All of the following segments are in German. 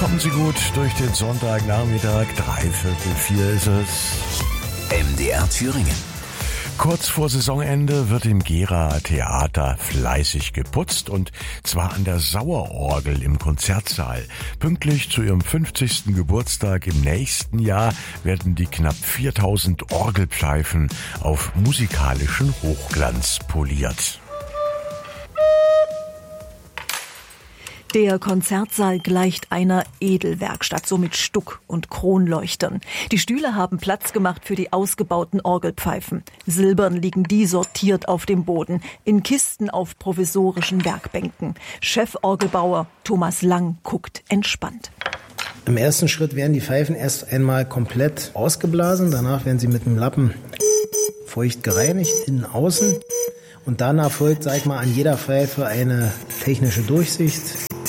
Kommen Sie gut durch den Sonntagnachmittag, 3:45 ist es. MDR Thüringen. Kurz vor Saisonende wird im Geraer Theater fleißig geputzt und zwar an der Sauerorgel im Konzertsaal. Pünktlich zu ihrem 50. Geburtstag im nächsten Jahr werden die knapp 4000 Orgelpfeifen auf musikalischen Hochglanz poliert. Der Konzertsaal gleicht einer Edelwerkstatt, so mit Stuck und Kronleuchtern. Die Stühle haben Platz gemacht für die ausgebauten Orgelpfeifen. Silbern liegen die sortiert auf dem Boden, in Kisten auf provisorischen Werkbänken. Cheforgelbauer Thomas Lang guckt entspannt. Im ersten Schritt werden die Pfeifen erst einmal komplett ausgeblasen. Danach werden sie mit dem Lappen feucht gereinigt, innen, außen. Und danach folgt, an jeder Pfeife eine technische Durchsicht.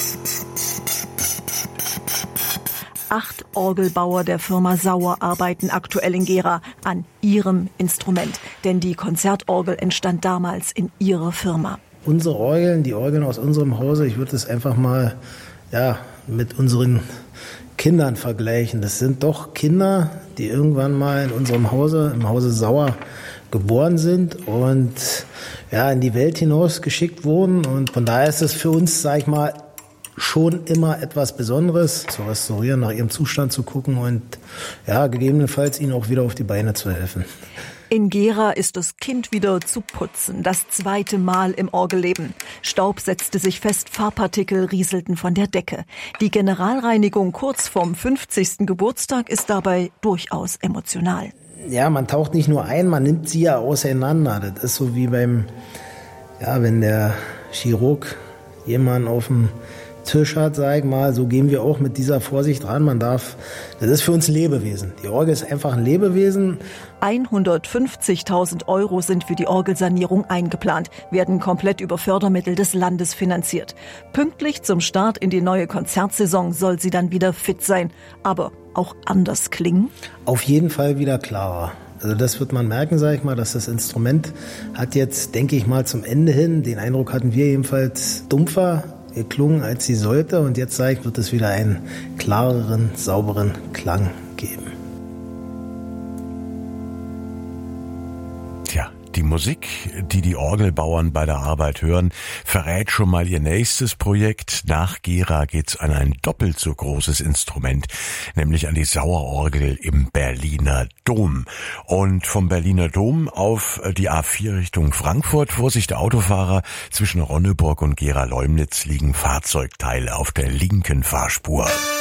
8 Orgelbauer der Firma Sauer arbeiten aktuell in Gera an ihrem Instrument. Denn die Konzertorgel entstand damals in ihrer Firma. Unsere Orgeln, die Orgeln aus unserem Hause, ich würde es einfach mal mit unseren Kindern vergleichen. Das sind doch Kinder, die irgendwann mal in unserem Hause, im Hause Sauer, geboren sind und in die Welt hinaus geschickt wurden. Und von daher ist es für uns, schon immer etwas Besonderes, zu restaurieren, nach ihrem Zustand zu gucken und gegebenenfalls ihnen auch wieder auf die Beine zu helfen. In Gera ist das Kind wieder zu putzen, das 2. Mal im Orgelleben. Staub setzte sich fest, Farbpartikel rieselten von der Decke. Die Generalreinigung kurz vorm 50. Geburtstag ist dabei durchaus emotional. Ja, man taucht nicht nur ein, man nimmt sie ja auseinander. Das ist so wie wenn der Chirurg jemanden auf dem Tisch hat, so gehen wir auch mit dieser Vorsicht ran. Das ist für uns ein Lebewesen. Die Orgel ist einfach ein Lebewesen. 150.000 € sind für die Orgelsanierung eingeplant, werden komplett über Fördermittel des Landes finanziert. Pünktlich zum Start in die neue Konzertsaison soll sie dann wieder fit sein, aber auch anders klingen. Auf jeden Fall wieder klarer. Also das wird man merken, dass das Instrument hat jetzt, denke ich mal, zum Ende hin, den Eindruck hatten wir jedenfalls, dumpfer geklungen, als sie sollte. Und jetzt wird es wieder einen klareren, sauberen Klang geben. Tja, die Musik, die die Orgelbauern bei der Arbeit hören, verrät schon mal ihr nächstes Projekt. Nach Gera geht's an ein doppelt so großes Instrument, nämlich an die Sauerorgel im Berliner Dom. Und vom Berliner Dom auf die A4 Richtung Frankfurt, Vorsicht Autofahrer, zwischen Ronneburg und Gera-Leumnitz liegen Fahrzeugteile auf der linken Fahrspur.